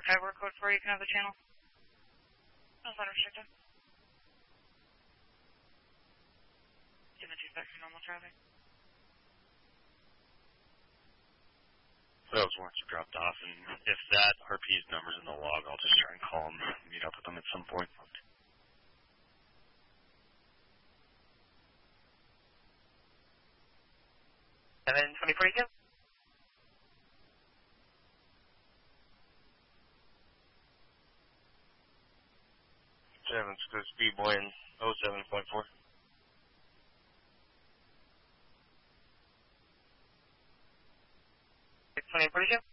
cyber code for you. Can I have the channel? That's unrestricted. Give me 2 seconds for normal traffic. Those warrants are dropped off, and if that RP's number's in the log, I'll just try and call them, meet up with them at some point. 72042. 7, so Speedboy in 07.4. 62042.